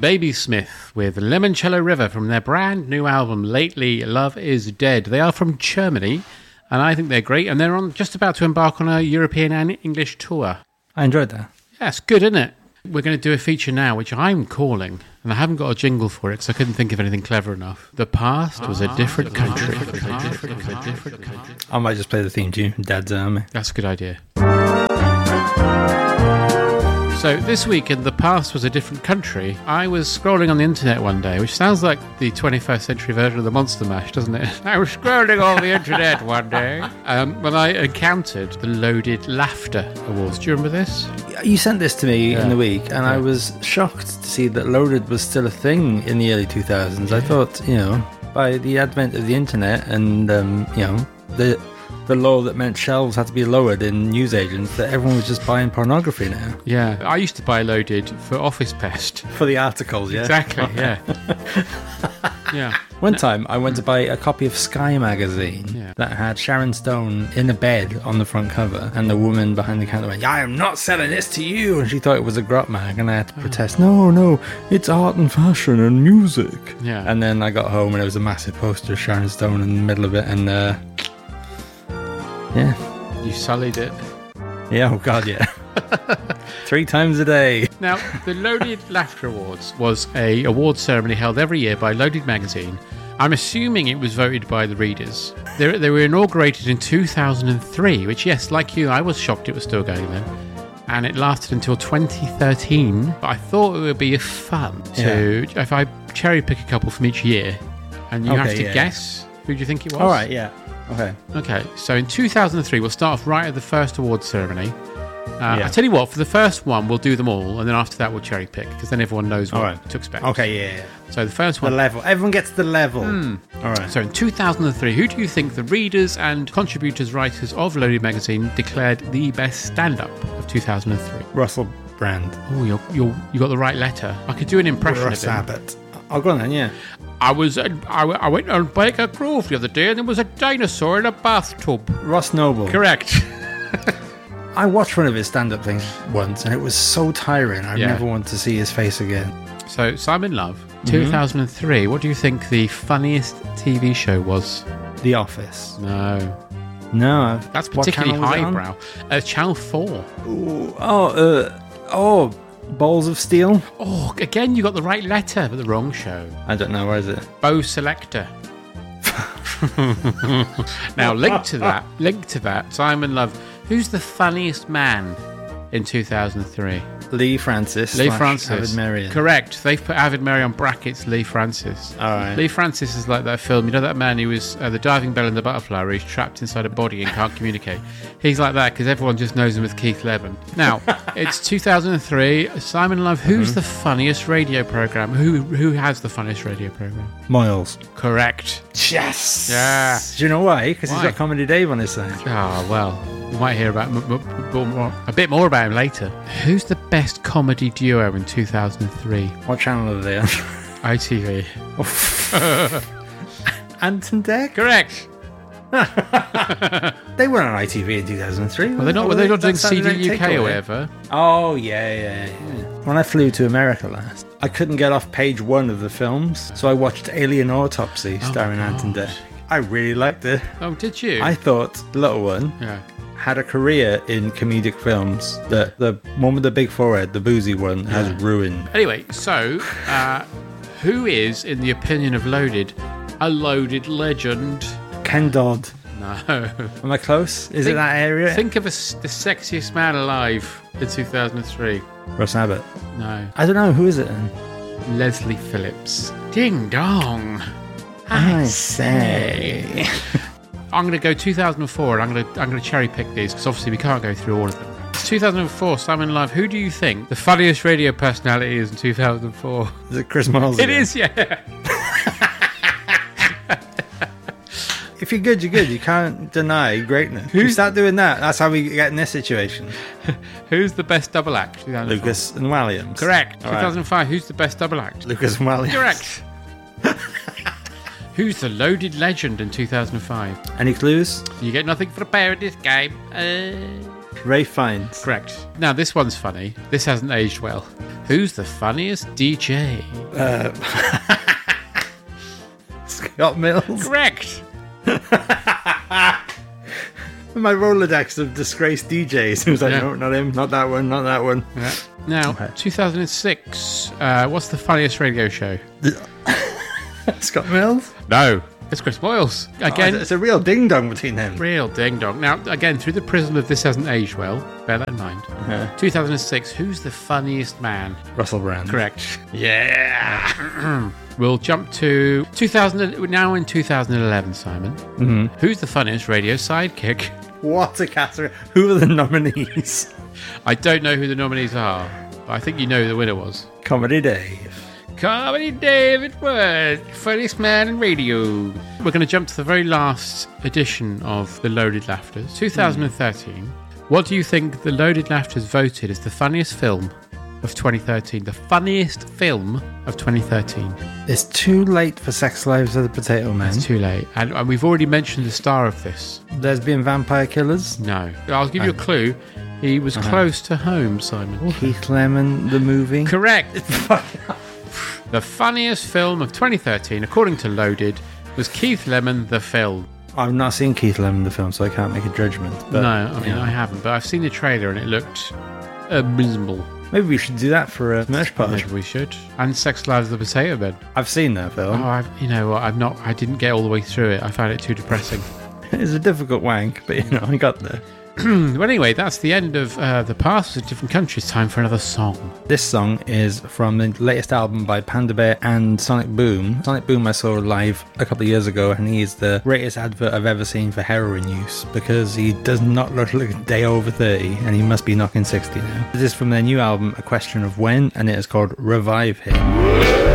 Baby Smith with Limoncello River from their brand new album, Lately Love Is Dead. They are from Germany, and I think they're great, and they're just about to embark on a European and English tour. I enjoyed that. Yeah, it's good, isn't it? We're going to do a feature now, which I'm calling, and I haven't got a jingle for it because I couldn't think of anything clever enough. The past was a different country. I might just play the theme tune from Dad's Army. That's a good idea. So this week in The Past Was a Different Country, I was scrolling on the internet one day, which sounds like the 21st century version of the Monster Mash, doesn't it? I was scrolling on the internet one day when I encountered the Loaded Laughter Awards. Do you remember this? You sent this to me in the week, and I was shocked to see that Loaded was still a thing in the early 2000s. I thought, by the advent of the internet and, the law that meant shelves had to be lowered in newsagents, that everyone was just buying pornography now. Yeah, I used to buy Loaded for Office Pest. For the articles, yeah? Exactly, yeah. Yeah. One time I went to buy a copy of Sky magazine that had Sharon Stone in a bed on the front cover, and the woman behind the counter went, I am not selling this to you, and she thought it was a grot mag, and I had to protest, no, it's art and fashion and music. Yeah. And then I got home and there was a massive poster of Sharon Stone in the middle of it, and you sullied it. Yeah, oh God, yeah. 3 times a day. Now, the Loaded Laughter Awards was a award ceremony held every year by Loaded Magazine. I'm assuming it was voted by the readers. They were inaugurated in 2003, which, yes, like you, I was shocked it was still going then. And it lasted until 2013. But I thought it would be fun if I cherry pick a couple from each year, and you have to guess who do you think it was? All right, yeah. Okay, so in 2003, we'll start off right at the first award ceremony. I tell you what, for the first one, we'll do them all, and then after that, we'll cherry pick, because then everyone knows what to expect. Okay, yeah. So the first one... The level. Everyone gets the level. All right. So in 2003, who do you think the readers and contributors, writers of Loaded Magazine declared the best stand-up of 2003? Russell Brand. Oh, you got the right letter. I could do an impression Russ of him. Abbott. I'll go on then, yeah. I went on Baker Grove the other day, and there was a dinosaur in a bathtub. Ross Noble. Correct. I watched one of his stand-up things once, and it was so tiring. I never want to see his face again. So, Simon Love, 2003. What do you think the funniest TV show was? The Office. No. That's particularly highbrow. Channel 4. Ooh, Balls of Steel. Oh, again, you got the right letter, but the wrong show. I don't know, where is it? Bo Selector. Now, linked to that, Simon Love. Who's the funniest man in 2003? Lee Francis. Avid Marion. Correct. They've put Avid Marion brackets Lee Francis. All right. Lee Francis is like that film. You know that man who was the Diving Bell and the Butterfly, where he's trapped inside a body and can't communicate. He's like that because everyone just knows him as Keith Levin. Now, it's 2003. Simon Love, who's the funniest radio program? Who has the funniest radio program? Miles. Correct. Yes. Yeah. Do you know why? Because he's got Comedy Dave on his side. Oh, well, we might hear about a bit more about him later. Who's the best comedy duo in 2003? What channel are they on? ITV. Ant and Dec? Correct. They weren't on ITV in 2003. Well, they're not doing CD UK or whatever. Oh, yeah. When I flew to America last, I couldn't get off page 1 of the films, so I watched Alien Autopsy starring Ant and Dec. I really liked it. Oh, did you? I thought the little one had a career in comedic films that the one with the big forehead, the boozy one, has ruined. Anyway, so who is, in the opinion of Loaded, a Loaded legend? Ken Dodd. No. Am I close? Is it that area? Think of the sexiest man alive in 2003. Russ Abbott. No. I don't know. Who is it? Leslie Phillips. Ding dong. I say. I'm going to go 2004, and I'm going to cherry pick these because obviously we can't go through all of them. It's 2004, Simon Love. Who do you think the funniest radio personality is in 2004? Is it Chris Miles? It is, yeah. If you're good, you're good. You can't deny greatness. You start doing that. That's how we get in this situation. Who's the best double act? Lucas and Williams. Correct. All 2005. Right. Who's the best double act? Lucas and Williams. Correct. Who's the Loaded legend in 2005? Any clues? You get nothing for a pair in this game. Ray Fiennes. Correct. Now, this one's funny. This hasn't aged well. Who's the funniest DJ? Scott Mills. Correct. My Rolodex of disgraced DJs. It was like, no, not him, not that one, not that one. Yeah. Now, 2006. What's the funniest radio show? Scott Mills? No, it's Chris Moyles. Again, it's a real ding dong between them. real ding dong. Now, again, through the prism of this hasn't aged well. Bear that in mind. 2006. Who's the funniest man? Russell Brand. Correct. Yeah. We'll jump to 2000. Now in 2011, Simon. Mm-hmm. Who's the funniest radio sidekick? What a category. Who are the nominees? I don't know who the nominees are, but I think you know who the winner was. Comedy Dave. Comedy David Wood, funniest man in radio. We're going to jump to the very last edition of the Loaded Laughters, 2013. What do you think the Loaded Laughters voted as the funniest film of 2013? The funniest film of 2013. It's too late for Sex Lives of the Potato Men. It's too late. And we've already mentioned the star of this. Lesbian Vampire Killers. No. I'll give you a clue. He was close to home, Simon. Keith Lemon, the movie. Correct. The funniest film of 2013, according to Loaded, was Keith Lemon, the film. I've not seen Keith Lemon, the film, so I can't make a judgment. But, No, I mean, I haven't, but I've seen the trailer and it looked abysmal. Maybe we should do that for a merch party. Maybe we should. And Sex Lives of the Potato Men. I've seen that film. Oh, you know what? I didn't get all the way through it. I found it too depressing. It's a difficult wank, but I got there. Well, anyway, that's the end of the past of different countries. Time for another song. This song is from the latest album by Panda Bear and Sonic Boom. Sonic Boom I saw live a couple of years ago, and he is the greatest advert I've ever seen for heroin use, because he does not look like a day over 30, and he must be knocking 60 now. This is from their new album, A Question of When, and it is called Revive Him.